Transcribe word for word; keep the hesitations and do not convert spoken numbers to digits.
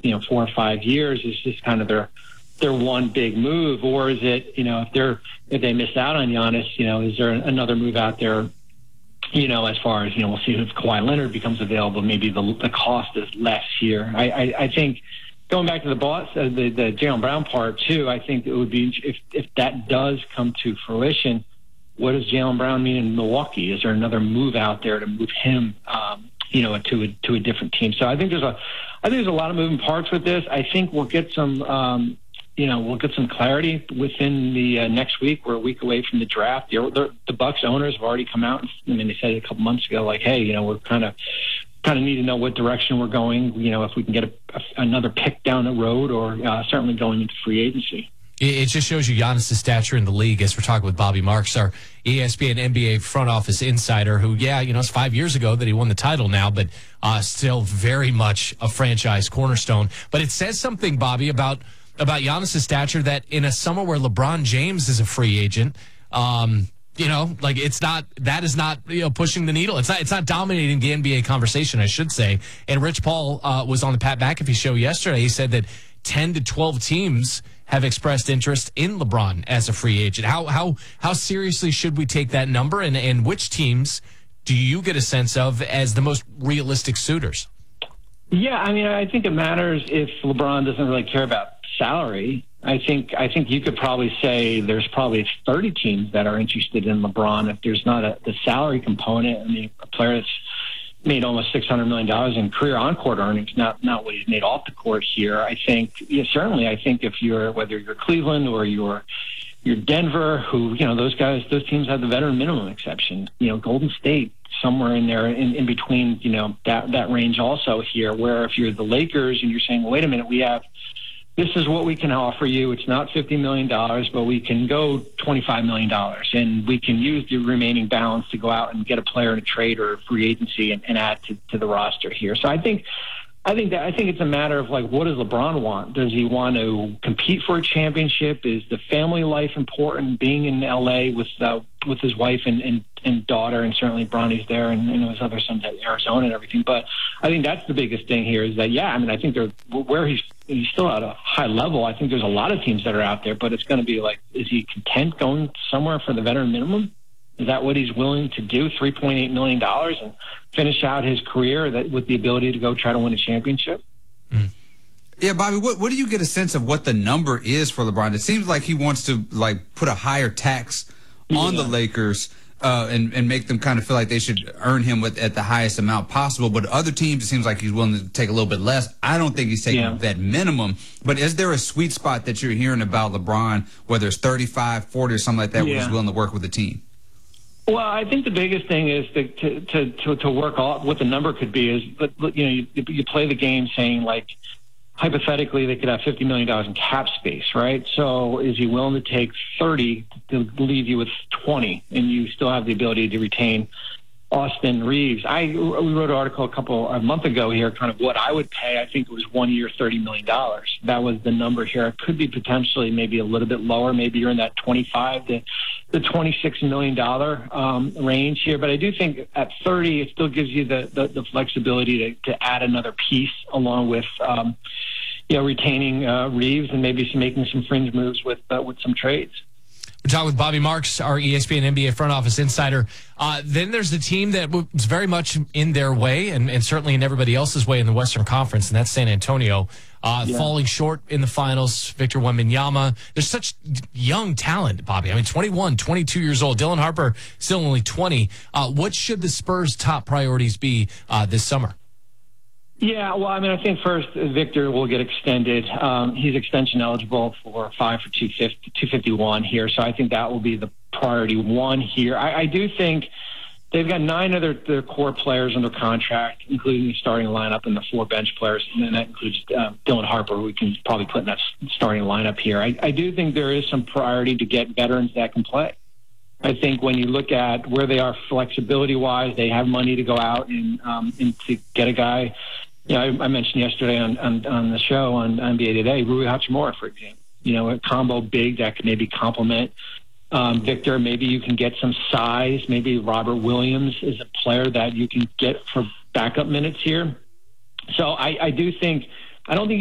you know, four or five years is just kind of their their one big move, or is it, you know, if they're if they miss out on Giannis, you know, is there another move out there? You know, as far as, you know, we'll see if Kawhi Leonard becomes available. Maybe the the cost is less here. I I, I think. Going back to the boss, uh, the, the Jaylen Brown part, too, I think it would be, if, if that does come to fruition, what does Jaylen Brown mean in Milwaukee? Is there another move out there to move him, um, you know, to a, to a different team? So I think there's a, I think there's a lot of moving parts with this. I think we'll get some, um, you know, we'll get some clarity within the uh, next week. We're a week away from the draft. The, the, the Bucks owners have already come out. I mean, they said it a couple months ago, like, hey, you know, we're kind of, kind of need to know what direction we're going, you know, if we can get a, a, another pick down the road, or uh, certainly going into free agency. It just shows you Giannis' stature in the league, as we're talking with Bobby Marks, our E S P N N B A front office insider, who, yeah, you know, it's five years ago that he won the title now, but uh, still very much a franchise cornerstone. But it says something, Bobby, about, about Giannis' stature, that in a summer where LeBron James is a free agent, um, you know, like it's not, that is not, you know, pushing the needle. It's not, it's not dominating the N B A conversation, I should say. And Rich Paul uh, was on the Pat McAfee show yesterday. He said that ten to twelve teams have expressed interest in LeBron as a free agent. How, how, how seriously should we take that number? And, and which teams do you get a sense of as the most realistic suitors? Yeah, I mean, I think it matters if LeBron doesn't really care about salary. I think I think you could probably say there's probably thirty teams that are interested in LeBron. If there's not a the salary component, I mean, a player that's made almost six hundred million dollars in career on-court earnings, not not what he's made off the court here. I think, yeah, certainly, I think if you're, whether you're Cleveland or you're you're Denver, who, you know, those guys, those teams have the veteran minimum exception. You know, Golden State, somewhere in there, in, in between, you know, that that range also here, where if you're the Lakers and you're saying, well, wait a minute, we have, this is what we can offer you. It's not fifty million dollars, but we can go twenty-five million dollars, and we can use the remaining balance to go out and get a player in a trade or a free agency and, and add to, to the roster here. So I think, I think that I think it's a matter of, like, what does LeBron want? Does he want to compete for a championship? Is the family life important? Being in L A with uh, with his wife and, and, and daughter, and certainly Bronny's there, and, and his other sons at Arizona and everything. But I think that's the biggest thing here, is that, yeah, I mean, I think they're where he's he's still at a high level. I think there's a lot of teams that are out there, but it's going to be like, is he content going somewhere for the veteran minimum? Is that what he's willing to do, three point eight million dollars, and finish out his career that with the ability to go try to win a championship? Mm. Yeah, Bobby, what, what do you get a sense of what the number is for LeBron? It seems like he wants to, like, put a higher tax on yeah. the Lakers uh, and, and make them kind of feel like they should earn him with, at the highest amount possible. But other teams, it seems like he's willing to take a little bit less. I don't think he's taking yeah. that minimum. But is there a sweet spot that you're hearing about LeBron, whether it's thirty-five, forty, or something like that, yeah. where he's willing to work with the team? Well, I think the biggest thing is to to to, to, to work off what the number could be. Is, but you know, you, you play the game saying, like, hypothetically they could have fifty million dollars in cap space, right? So is he willing to take thirty to leave you with twenty, and you still have the ability to retain Austin Reeves? I we wrote an article a couple a month ago here, kind of what I would pay. I think it was one year, thirty million dollars. That was the number here. It could be potentially maybe a little bit lower. Maybe you're in that twenty-five to the twenty-six million dollar um, range here. But I do think at thirty, it still gives you the the, the flexibility to, to add another piece along with um, you know, retaining uh, Reeves and maybe some, making some fringe moves with uh, with some trades. We're talking with Bobby Marks, our E S P N N B A front office insider. Uh, then there's the team that was very much in their way, and, and certainly in everybody else's way in the Western Conference, and that's San Antonio. Uh, yeah. Falling short in the finals, Victor Wembanyama. There's such young talent, Bobby. I mean, twenty-one, twenty-two years old. Dylan Harper, still only twenty. Uh, what should the Spurs' top priorities be uh, this summer? Yeah, well, I mean, I think first Victor will get extended. Um, he's extension eligible for five for two fifty-one here, so I think that will be the priority one here. I, I do think they've got nine of their, their core players under contract, including the starting lineup and the four bench players, and then that includes uh, Dylan Harper, who we can probably put in that starting lineup here. I, I do think there is some priority to get veterans that can play. I think when you look at where they are flexibility-wise, they have money to go out and, um, and to get a guy. You know, I, I mentioned yesterday on, on, on the show on N B A Today, Rui Hachimura, for example. You know, a combo big that could maybe complement um, Victor. Maybe you can get some size. Maybe Robert Williams is a player that you can get for backup minutes here. So I, I do think – I don't think